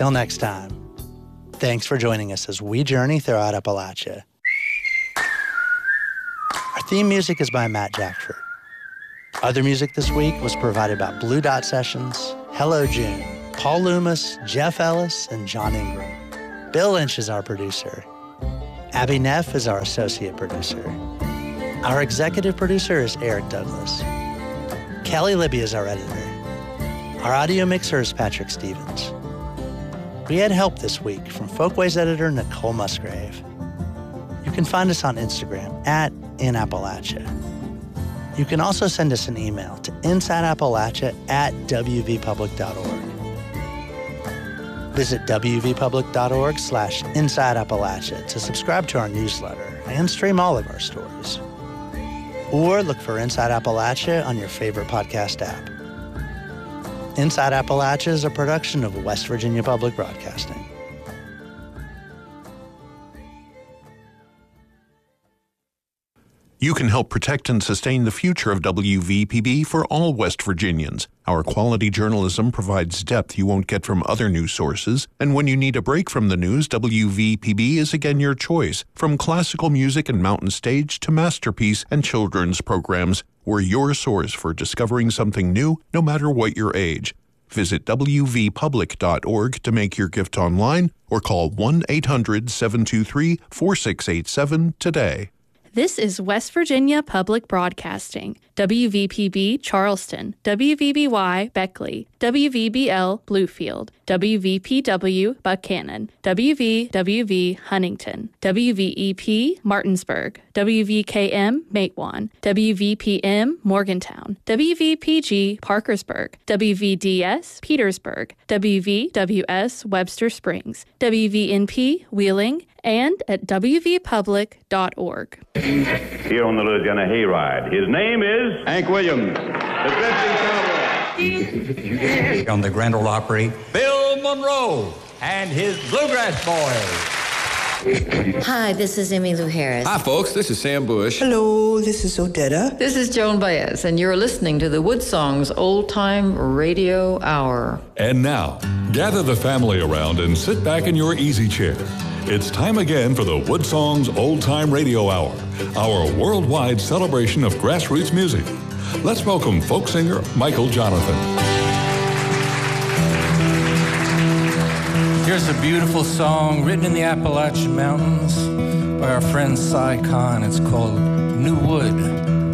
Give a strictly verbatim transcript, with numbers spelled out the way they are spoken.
Until next time, thanks for joining us as we journey throughout Appalachia. Our theme music is by Matt Jackford. Other music this week was provided by Blue Dot Sessions, Hello June, Paul Loomis, Jeff Ellis, and John Ingram. Bill Lynch is our producer. Abby Neff is our associate producer. Our executive producer is Eric Douglas. Kelly Libby is our editor. Our audio mixer is Patrick Stevens. We had help this week from Folkways editor Nicole Musgrave. You can find us on Instagram at In Appalachia. You can also send us an email to insideappalachia at w v public dot org. Visit w v public dot org slash inside Appalachia to subscribe to our newsletter and stream all of our stories. Or look for Inside Appalachia on your favorite podcast app. Inside Appalachia is a production of West Virginia Public Broadcasting. You can help protect and sustain the future of W V P B for all West Virginians. Our quality journalism provides depth you won't get from other news sources, and when you need a break from the news, W V P B is again your choice. From classical music and mountain stage to masterpiece and children's programs, we're your source for discovering something new, no matter what your age. Visit w v public dot org to make your gift online or call one eight hundred seven two three four six eight seven today. This is West Virginia Public Broadcasting, W V P B Charleston, W V B Y Beckley, W V B L Bluefield, W V P W Buchanan, W V W V Huntington, W V E P Martinsburg, W V K M Matewan, W V P M Morgantown, W V P G Parkersburg, W V D S Petersburg, W V W S Webster Springs, W V N P Wheeling, and at w v public dot org. Here on the Louisiana Hayride, his name is Hank Williams, the drifting cowboy. On the Grand Ole Opry, Bill Monroe and his Bluegrass Boys. Hi, this is Emmylou Harris. Hi, folks. This is Sam Bush. Hello, this is Odetta. This is Joan Baez, and you're listening to the Wood Songs Old Time Radio Hour. And now, gather the family around and sit back in your easy chair. It's time again for the Wood Songs Old Time Radio Hour, our worldwide celebration of grassroots music. Let's welcome folk singer Michael Jonathan. Here's a beautiful song written in the Appalachian Mountains by our friend Cy Kahn. It's called New Wood.